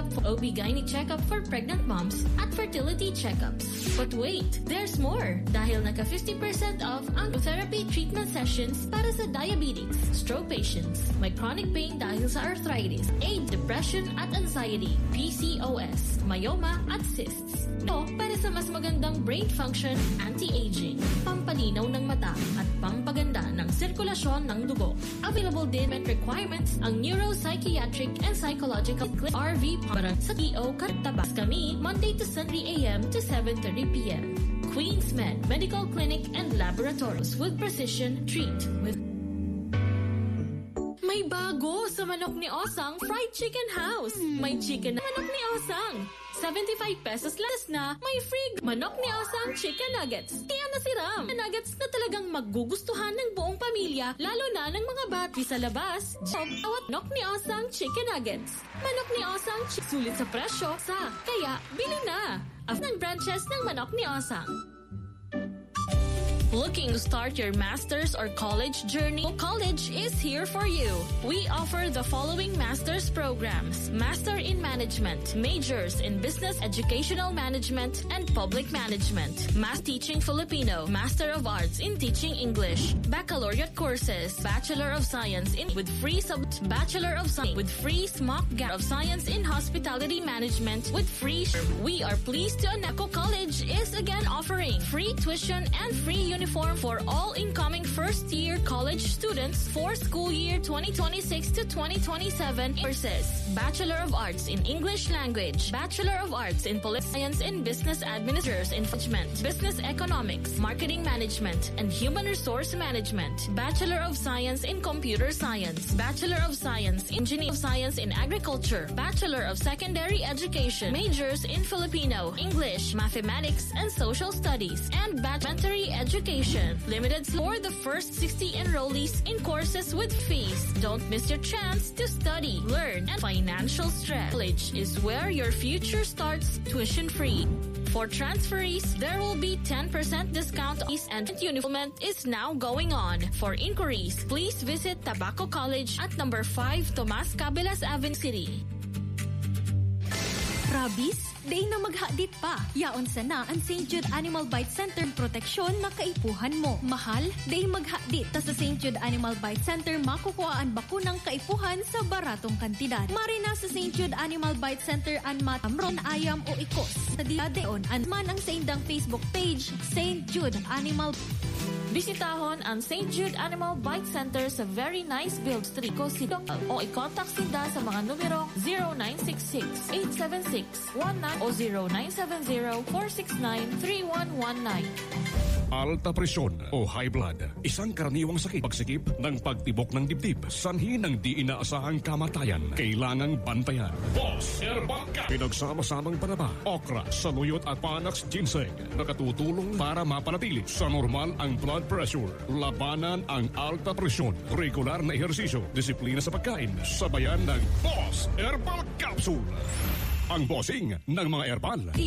checkup, OB-GYN checkup for pregnant moms, at fertility checkups. But wait, there's more! Dahil naka 50% off ang therapy treatment sessions para sa diabetes, stroke patients, may chronic pain dahil sa arthritis, AIDS, depression at anxiety, PCOS, myoma at cysts. O para sa mas magandang brain function, anti-aging, pampalinaw ng mata at pampaganda ng sirkulasyon ng dugo. Available din with requirements ang neuropsychiatric and psychological RV para sa EO Kartabas kami Monday to Sunday AM to 7:30 PM. Queens Med Medical Clinic and Laboratories with precision treat with. May bago sa Manok ni Osang Fried Chicken House. May chicken na Manok ni Osang. 75 pesos less na may free Manok ni Osang Chicken Nuggets. Kaya nasiram. Nuggets na talagang magugustuhan ng buong pamilya, lalo na ng mga bati sa labas. Job awat Manok ni Osang Chicken Nuggets. Manok ni Osang sulit sa presyo kaya bili na. Ng branches ng Manok ni Osang. Looking to start your master's or college journey? College is here for you. We offer the following master's programs: Master in Management, majors in Business Educational Management and Public Management, Mass Teaching Filipino, Master of Arts in Teaching English, Baccalaureate courses, Bachelor of Science in with free Bachelor of Science with free mock of Science in Hospitality Management with free. We are pleased to announce College is again offering free tuition and free uniform for all incoming first-year college students for school year 2026 to 2027 courses. Bachelor of Arts in English Language, Bachelor of Arts in Political Science in Business Administrators in Management, Business Economics, Marketing Management, and Human Resource Management, Bachelor of Science in Computer Science, Bachelor of Science in Engineering of Science in Agriculture, Bachelor of Secondary Education, majors in Filipino, English, Mathematics, and Social Studies, and Elementary Education. Limited for the first 60 enrollees in courses with fees. Don't miss your chance to study, learn, and financial stress. College is where your future starts, tuition free. For transferees, there will be 10% discount and uniform is now going on. For inquiries, please visit Tabaco College at number 5 Tomas Cabelas Avenue City. Rabies? Day na maghadit pa. Yaon sana ang St. Jude Animal Bite Center proteksyon na kaipuhan mo. Mahal? Day maghadit. Ta sa St. Jude Animal Bite Center makukuha ang bakunang kaipuhan sa baratong kantidad. Marina sa St. Jude Animal Bite Center ang matamron, ayam o ikos. Sa diadeon, man ang sa indang Facebook page, St. Jude Animal Bisitahon ang St. Jude Animal Bite Center sa Very Nice Build Street, Cosidong o i-contact sila sa mga numero 0966-876-19 o 0970-469-3119. Alta presyon o high blood, isang karaniwang sakit pagsikip ng pagtibok ng dibdib, sanhi ng di inaasahang kamatayan, kailangang bantayan. Boss Herbal Cap, pinagsama-samang panaba, okra, saluyot at panax ginseng, nakatutulong para mapanatili sa normal ang blood pressure, labanan ang alta presyon, regular na ehersisyo, disiplina sa pagkain, sabayan ng Boss Herbal Capsule. Ang bossing ng mga herbal.